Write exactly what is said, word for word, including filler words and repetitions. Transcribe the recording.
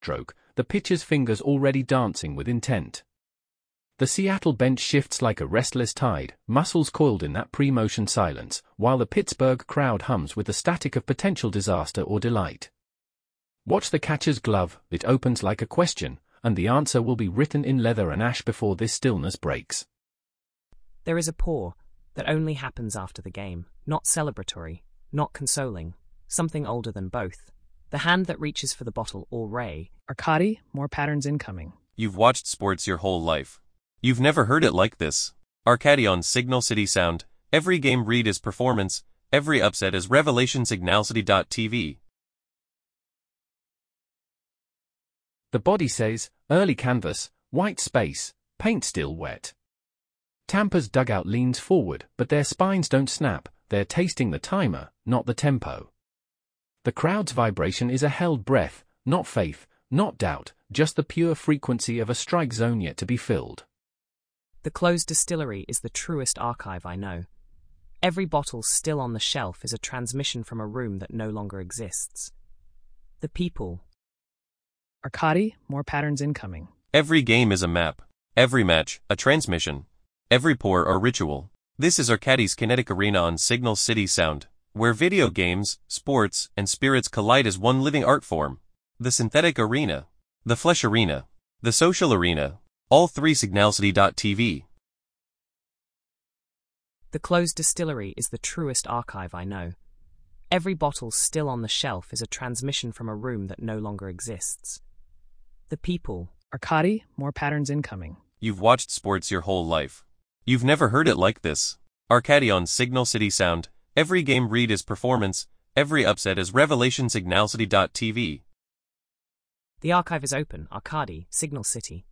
stroke, the pitcher's fingers already dancing with intent. The Seattle bench shifts like a restless tide, muscles coiled in that pre-motion silence, while the Pittsburgh crowd hums with the static of potential disaster or delight. Watch the catcher's glove, it opens like a question, and the answer will be written in leather and ash before this stillness breaks. There is a pour that only happens after the game, not celebratory, not consoling, something older than both. The hand that reaches for the bottle or ray. Arcadi, more patterns incoming. You've watched sports your whole life. You've never heard it like this. Arcadi on Signal City Sound. Every game read is performance, every upset is revelation. Signal City dot T V. The body says, early canvas, white space, paint still wet. Tampa's dugout leans forward, but their spines don't snap, they're tasting the timer, not the tempo. The crowd's vibration is a held breath, not faith, not doubt, just the pure frequency of a strike zone yet to be filled. The closed distillery is the truest archive I know. Every bottle still on the shelf is a transmission from a room that no longer exists. The people. Arcadi, more patterns incoming. Every game is a map. Every match, a transmission. Every pour a ritual. This is Arcadi's Kinetic Arena on Signal City Sound, where video games, sports, and spirits collide as one living art form. The synthetic arena. The flesh arena. The social arena. All three. Signal City dot T V. The closed distillery is the truest archive I know. Every bottle still on the shelf is a transmission from a room that no longer exists. The people. Arcadi, more patterns incoming. You've watched sports your whole life. You've never heard it like this. Arcadi on Signal City Sound. Every game read is performance, every upset is revelation. Signal City dot T V. The archive is open. Arcadi, Signal City.